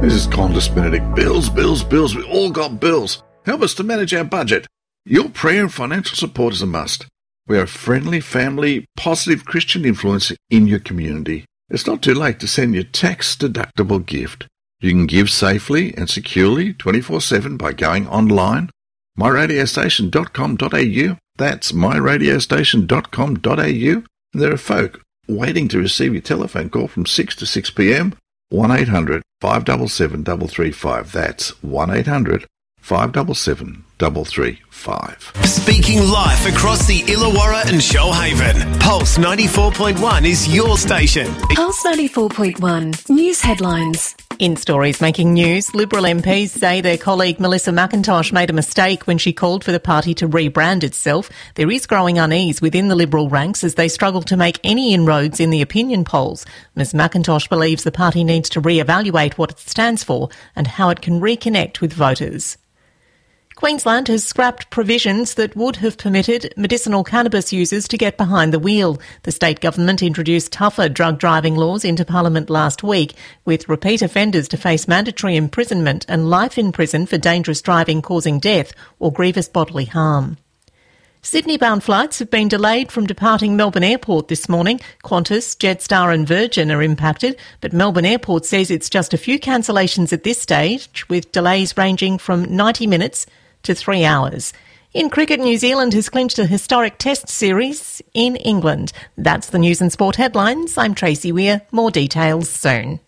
This is Qantas Benedict. Bills, bills, bills. We all got bills. Help us to manage our budget. Your prayer and financial support is a must. We are a friendly, family, positive Christian influence in your community. It's not too late to send your tax-deductible gift. You can give safely and securely 24/7 by going online, myradiostation.com.au. That's myradiostation.com.au. And there are folk waiting to receive your telephone call from 6 to 6 p.m. 1-800-577-335. That's 1-800-577-335. Speaking life across the Illawarra and Shoalhaven. Pulse 94.1 is your station. Pulse 94.1 News Headlines. In stories making news, Liberal MPs say their colleague Melissa McIntosh made a mistake when she called for the party to rebrand itself. There is growing unease within the Liberal ranks as they struggle to make any inroads in the opinion polls. Ms McIntosh believes the party needs to re-evaluate what it stands for and how it can reconnect with voters. Queensland has scrapped provisions that would have permitted medicinal cannabis users to get behind the wheel. The state government introduced tougher drug driving laws into Parliament last week, with repeat offenders to face mandatory imprisonment and life in prison for dangerous driving causing death or grievous bodily harm. Sydney-bound flights have been delayed from departing Melbourne Airport this morning. Qantas, Jetstar and Virgin are impacted, but Melbourne Airport says it's just a few cancellations at this stage, with delays ranging from 90 minutes to 3 hours. In cricket, New Zealand has clinched a historic test series in England. That's the news and sport headlines. I'm Tracy Weir. More details soon.